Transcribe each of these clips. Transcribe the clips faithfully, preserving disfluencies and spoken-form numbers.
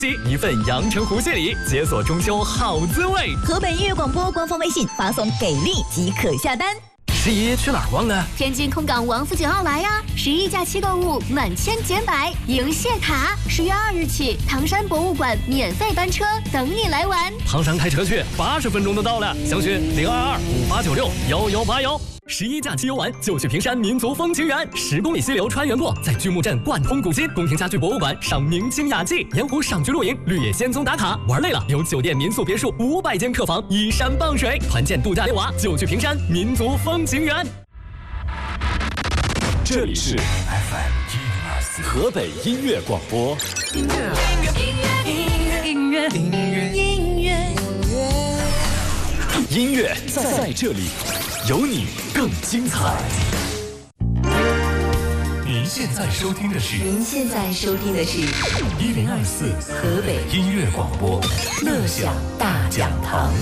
一份阳澄湖蟹礼，解锁中秋好滋味。 河北音乐广播官方微信发送给力即可下单。 十一去哪儿逛呢？ 天津空港王府井奥莱呀！十一假期购物满千减百，赢蟹卡。十月二日起，唐山博物馆免费班车等你来玩。 唐山开车去，八十分钟就到了。详询零二二五八九六幺幺八幺。十一假期游玩就去平山民族风情园，十公里溪流穿原过，在巨木镇贯通古今，宫廷家具博物馆赏明清雅迹，盐湖赏菊露营，绿野仙踪打卡。玩累了，有酒店民宿别墅五百间客房，依山傍水，团建度假溜娃就去平山民族风情园。 这里是 F M 一零二四河北音乐广播。音乐，音乐，音乐，音乐，音乐，音乐，音乐在这里，有你更精彩。您现在收听的是， 您现在收听的是一零二四河北音乐广播乐享大讲堂。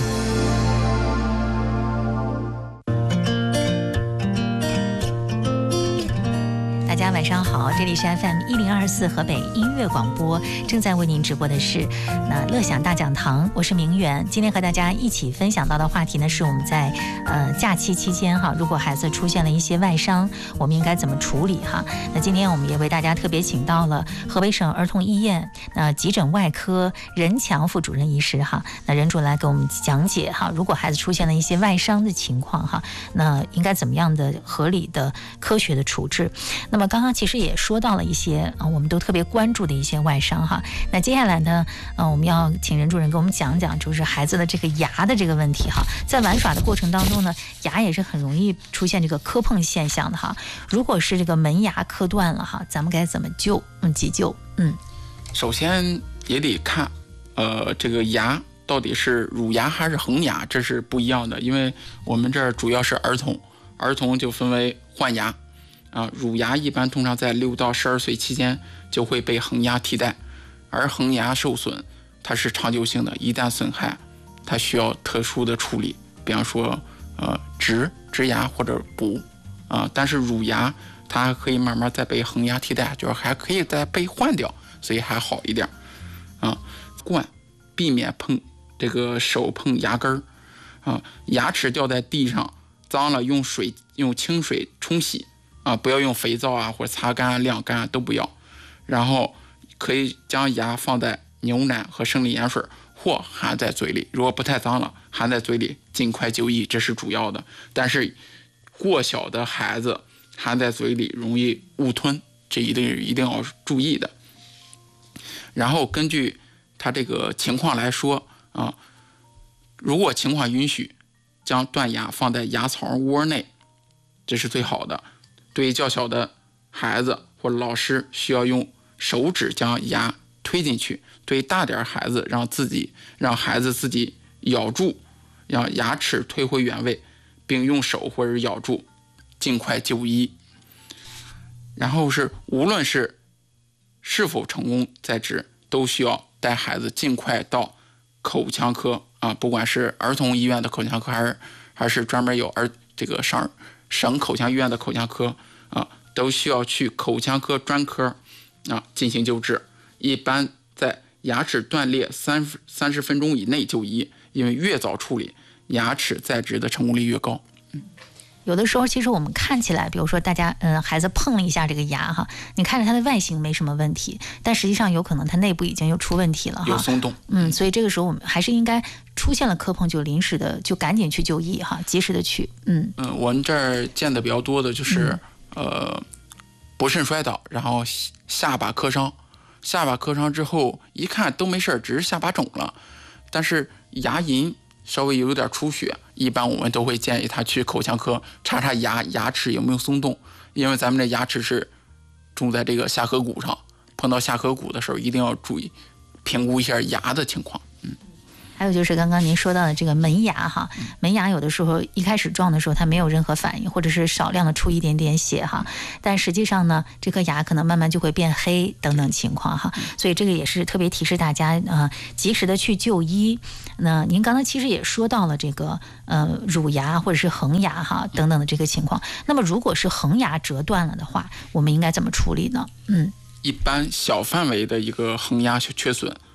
大家晚上好，这里是 F M 一零二四河北音乐广播，正在为您直播的是那乐享大讲堂，我是明媛。今天和大家一起分享到的话题呢，是我们在呃假期期间哈，如果孩子出现了一些外伤，我们应该怎么处理哈？那今天我们也为大家特别请到了河北省儿童医院那急诊外科任强副主任医师哈，那任主来给我们讲解哈，如果孩子出现了一些外伤的情况哈，那应该怎么样的合理的科学的处置？那么刚刚其实也说到了一些啊，我们都特别关注的一些外伤哈。那接下来呢，呃，我们要请任主任给我们讲讲，就是孩子的这个牙的这个问题哈。在玩耍的过程当中呢，牙也是很容易出现这个磕碰现象的哈。如果是这个门牙磕断了哈，咱们该怎么救？嗯，急救。嗯， 首先也得看，呃，这个牙到底是乳牙还是恒牙，这是不一样的。因为我们这儿主要是儿童，儿童就分为换牙。啊，乳牙一般通常在六到十二岁期间就会被恒牙替代，而恒牙受损它是长久性的，一旦损害，它需要特殊的处理，比方说呃植植牙或者补啊。但是乳牙它还可以慢慢再被恒牙替代，就是还可以再被换掉，所以还好一点啊。惯避免碰这个手碰牙根儿啊，牙齿掉在地上脏了，用水用清水冲洗。啊，不要用肥皂啊，或者擦干、晾干都不要。然后可以将牙放在牛奶和生理盐水，或含在嘴里。如果不太脏了，含在嘴里，尽快就医，这是主要的。但是过小的孩子含在嘴里容易误吞，这一定一定要注意的。然后根据他这个情况来说啊，如果情况允许，将断牙放在牙槽窝内，这是最好的。对于较小的孩子或者老师，需要用手指将牙推进去；对于大点孩子，让自己让孩子自己咬住，让牙齿推回原位，并用手或者咬住，尽快就医。然后是无论是是否成功在植，都需要带孩子尽快到口腔科啊，不管是儿童医院的口腔科，还是还是专门有儿这个省省口腔医院的口腔科啊，都需要去口腔科专科啊进行救治。一般在牙齿断裂三三十分钟以内就医，因为越早处理，牙齿再植的成功率越高。嗯。 有的时候其实我们看起来，比如说大家嗯孩子碰了一下这个牙哈，你看着它的外形没什么问题，但实际上有可能它内部已经又出问题了哈， 有松动。 嗯，所以这个时候我们还是应该出现了磕碰就临时的就赶紧去就医哈，及时的去。嗯嗯，我们这儿见的比较多的就是、嗯、呃不慎摔倒，然后下巴磕伤，下巴磕伤之后一看都没事，只是下巴肿了，但是牙龈稍微有点出血，一般我们都会建议他去口腔科查查牙牙齿有没有松动，因为咱们的牙齿是种在这个下颌骨上，碰到下颌骨的时候一定要注意评估一下牙的情况。嗯。 还有就是刚刚您说到的这个门牙哈，门牙有的时候一开始撞的时候它没有任何反应，或者是少量的出一点点血哈，但实际上呢，这颗牙可能慢慢就会变黑等等情况哈，所以这个也是特别提示大家啊、呃，及时的去就医。那您刚才其实也说到了这个呃乳牙或者是恒牙哈等等的这个情况，那么如果是恒牙折断了的话，我们应该怎么处理呢？嗯， 一般小范围的一个恒牙缺损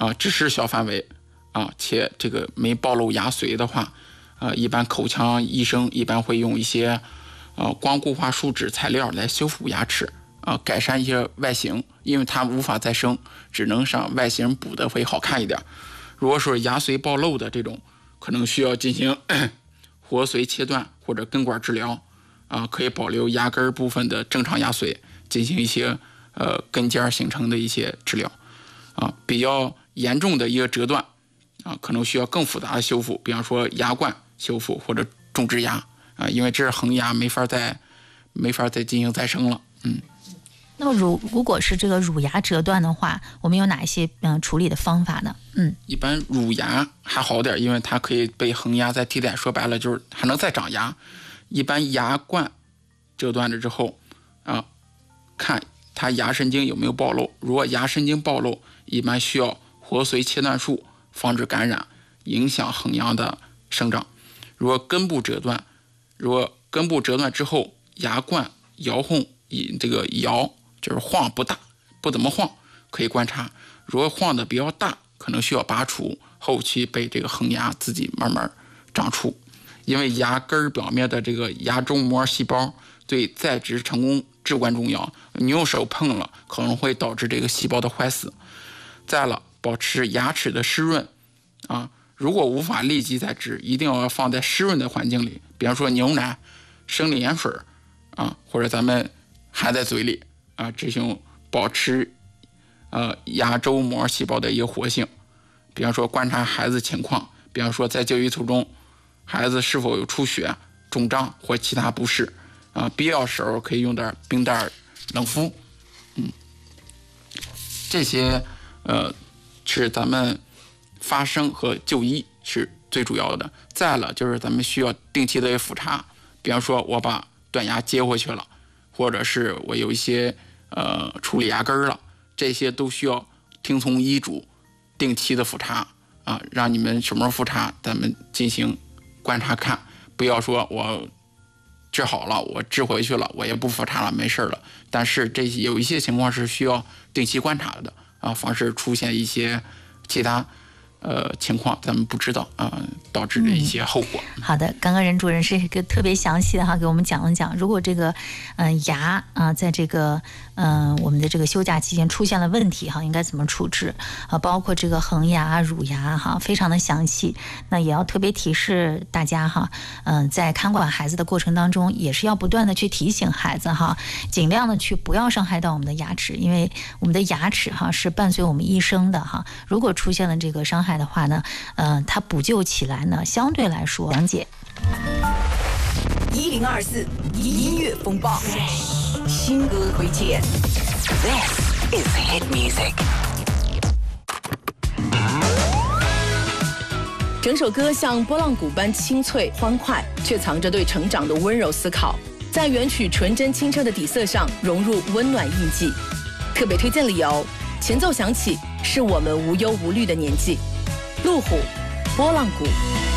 啊，只是小范围啊，且这个没暴露牙髓的话，呃，一般口腔医生一般会用一些呃光固化树脂材料来修复牙齿啊，改善一些外形，因为它无法再生，只能让外形补得会好看一点。如果说牙髓暴露的这种，可能需要进行活髓切断或者根管治疗啊，可以保留牙根部分的正常牙髓，进行一些呃根尖形成的一些治疗啊。比较严重的一个折断啊，可能需要更复杂的修复，比方说牙冠修复或者种植牙啊，因为这是恒牙，没法再没法再进行再生了。嗯。 那么如如果是这个乳牙折断的话，我们有哪一些嗯处理的方法呢？嗯， 一般乳牙还好点，因为它可以被恒牙再替代，说白了就是还能再长牙。一般牙冠折断了之后啊，看它牙神经有没有暴露，如果牙神经暴露，一般需要活髓切断术，防止感染，影响恒牙的生长。如果根部折断，如果根部折断之后，牙冠摇晃，以这个摇就是晃不大，不怎么晃，可以观察。如果晃的比较大，可能需要拔除，后期被这个恒牙自己慢慢长出。因为牙根表面的这个牙周膜细胞对在植成功至关重要，你用手碰了，可能会导致这个细胞的坏死。再了，保持牙齿的湿润啊，如果无法立即再植，一定要放在湿润的环境里，比方说牛奶、生理盐水啊，或者咱们含在嘴里啊，这种保持呃牙周膜细胞的一个活性。比方说观察孩子情况，比方说在就医途中，孩子是否有出血、肿胀或其他不适啊，必要时候可以用点冰袋冷敷。嗯，这些呃是咱们发生和就医是最主要的。再了就是咱们需要定期的复查，比方说我把断牙接回去了，或者是我有一些呃处理牙根了，这些都需要听从医嘱，定期的复查啊，让你们什么时候复查，咱们进行观察看，不要说我治好了，我治回去了，我也不复查了，没事了。但是这有一些情况是需要定期观察的啊，防止出现一些其他呃情况咱们不知道啊、呃，导致的一些后果、 嗯。好的，刚刚任主任是一个特别详细的哈，给我们讲了讲，如果这个嗯、呃、牙啊、呃、在这个嗯、呃、我们的这个休假期间出现了问题哈，应该怎么处置啊？包括这个恒牙、乳牙哈，非常的详细。那也要特别提示大家哈，嗯、呃，在看管孩子的过程当中，也是要不断的去提醒孩子哈，尽量的去不要伤害到我们的牙齿，因为我们的牙齿哈是伴随我们一生的哈。如果出现了这个伤害的话呢，呃，它补救起来呢，相对来说讲解。 一零二四音乐风暴，新歌推荐。This is hit music。 整首歌像拨浪鼓般清脆欢快，却藏着对成长的温柔思考，在原曲纯真清澈的底色上融入温暖印记。特别推荐理由，前奏响起，是我们无忧无虑的年纪。路虎，拨浪鼓。